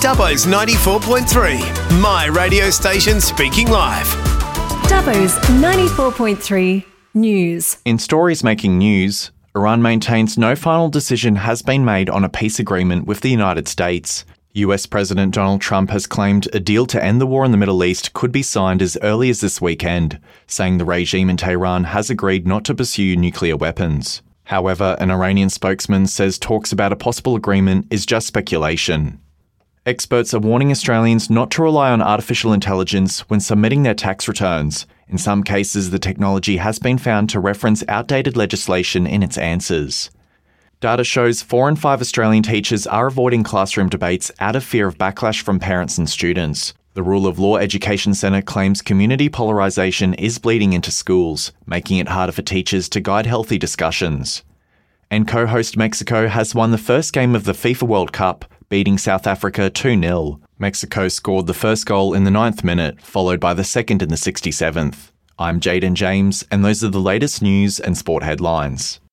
Dubbo's 94.3, my radio station speaking live. Dubbo's 94.3 News. In stories making news, Iran maintains no final decision has been made on a peace agreement with the United States. US President Donald Trump has claimed a deal to end the war in the Middle East could be signed as early as this weekend, saying the regime in Tehran has agreed not to pursue nuclear weapons. However, an Iranian spokesman says talks about a possible agreement is just speculation. Experts are warning Australians not to rely on artificial intelligence when submitting their tax returns. In some cases, the technology has been found to reference outdated legislation in its answers. Data shows 4 in 5 Australian teachers are avoiding classroom debates out of fear of backlash from parents and students. The Rule of Law Education Centre claims community polarisation is bleeding into schools, making it harder for teachers to guide healthy discussions. And co-host Mexico has won the first game of the FIFA World Cup, beating South Africa 2-0. Mexico scored the first goal in the 9th minute, followed by the second in the 67th. I'm Jaden James, and those are the latest news and sport headlines.